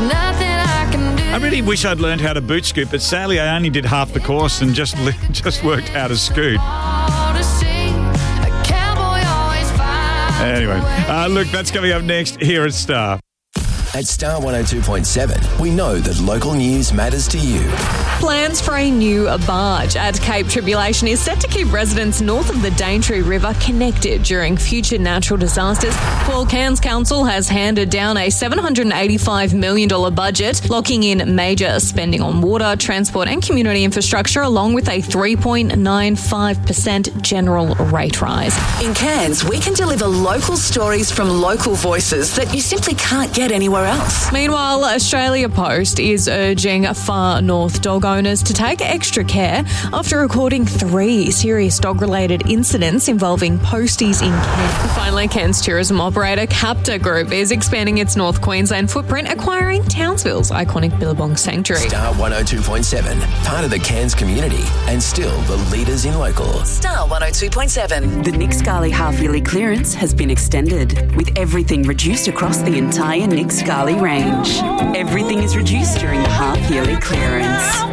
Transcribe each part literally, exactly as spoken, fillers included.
nothing I can do. I really wish I'd learned how to boot scoot, but sadly I only did half the course and just just worked how to scoot. Anyway, uh, look, that's coming up next here at Star. At Star one oh two point seven, we know that local news matters to you. Plans for a new barge at Cape Tribulation is set to keep residents north of the Daintree River connected during future natural disasters. Well, Cairns Council has handed down a seven hundred eighty-five million dollars budget, locking in major spending on water, transport and community infrastructure, along with a three point nine five percent general rate rise. In Cairns, we can deliver local stories from local voices that you simply can't get anywhere else. Meanwhile, Australia Post is urging far north dog owners to take extra care after recording three serious dog-related incidents involving posties in Cairns. Finally, Cairns tourism operator Capta Group is expanding its North Queensland footprint, acquiring Townsville's iconic Billabong Sanctuary. Star one oh two point seven, part of the Cairns community and still the leaders in local. Star one oh two point seven. The Nick Scali half-yearly clearance has been extended, with everything reduced across the entire Nick Scali range. Everything is reduced during the half-yearly clearance.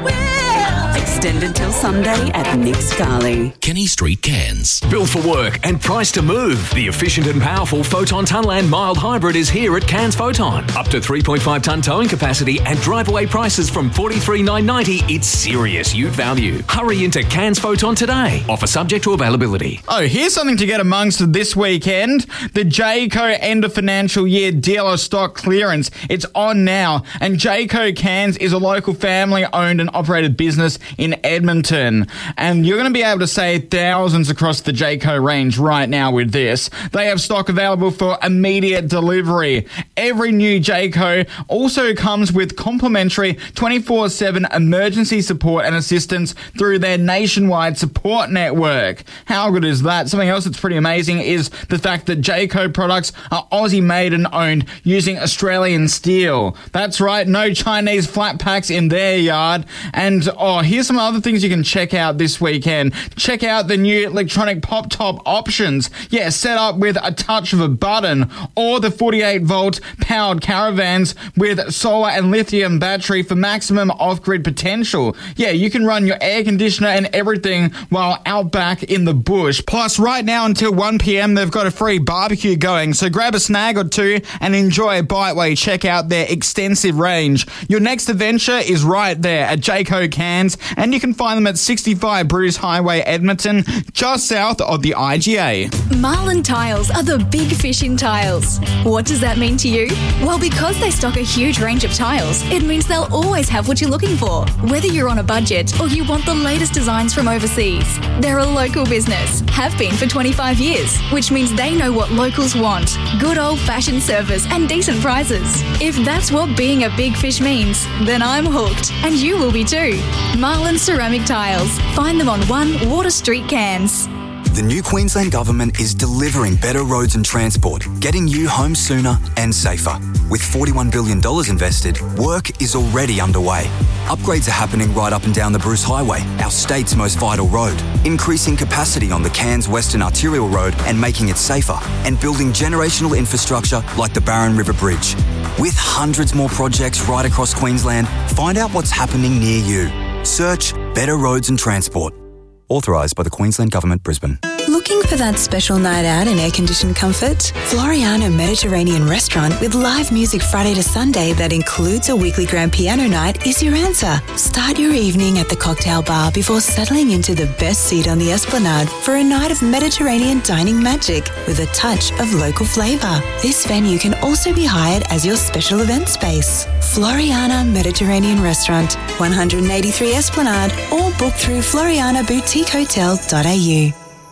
Extended till Sunday at Nick Scali. Kenny Street, Cairns. Built for work and priced to move. The efficient and powerful Photon Tunland mild hybrid is here at Cairns Photon. Up to three point five tonne towing capacity and drive-away prices from forty-three thousand nine hundred ninety dollars. It's serious ute value. Hurry into Cairns Photon today. Offer subject to availability. Oh, here's something to get amongst this weekend. The Jayco end of financial year dealer stock clearance. It's on now. And Jayco Cairns is a local family-owned and operated business in Edmonton. And you're going to be able to save thousands across the Jayco range right now with this. They have stock available for immediate delivery. Every new Jayco also comes with complimentary twenty-four seven emergency support and assistance through their nationwide support network. How good is that? Something else that's pretty amazing is the fact that Jayco products are Aussie made and owned using Australian steel. That's right, no Chinese flat packs in their yard. And oh, here's some other things you can check out this weekend. Check out the new electronic pop-top options. Yeah, set up with a touch of a button. Or the forty-eight volt powered caravans with solar and lithium battery for maximum off-grid potential. Yeah, you can run your air conditioner and everything while out back in the bush. Plus, right now until one p.m, they've got a free barbecue going. So grab a snag or two and enjoy a bite while you check out their extensive range. Your next adventure is right there at Jayco Cairns, and you can find them at sixty-five Bruce Highway, Edmonton, just south of the I G A. Marlin Tiles are the big fish in tiles. What does that mean to you? Well, because they stock a huge range of tiles, it means they'll always have what you're looking for, whether you're on a budget or you want the latest designs from overseas. They're a local business, have been for twenty-five years, which means they know what locals want. Good old-fashioned service and decent prices. If that's what being a big fish means, then I'm hooked, and you will be too. Marlin Ceramic Tiles. Find them on one Water Street, Cairns. The new Queensland Government is delivering better roads and transport, getting you home sooner and safer. With forty-one billion dollars invested, work is already underway. Upgrades are happening right up and down the Bruce Highway, our state's most vital road, increasing capacity on the Cairns Western Arterial Road and making it safer, and building generational infrastructure like the Barron River Bridge. With hundreds more projects right across Queensland, find out what's happening near you. Search Better Roads and Transport. Authorised by the Queensland Government, Brisbane. Looking for that special night out in air-conditioned comfort? Floriana Mediterranean Restaurant with live music Friday to Sunday that includes a weekly grand piano night is your answer. Start your evening at the cocktail bar before settling into the best seat on the Esplanade for a night of Mediterranean dining magic with a touch of local flavour. This venue can also be hired as your special event space. Floriana Mediterranean Restaurant, one eighty-three Esplanade, or book through floriana boutique hotel dot a u.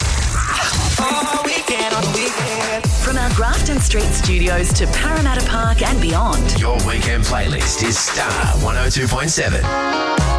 From our Grafton Street studios to Parramatta Park and beyond, Your weekend playlist is Star one oh two point seven.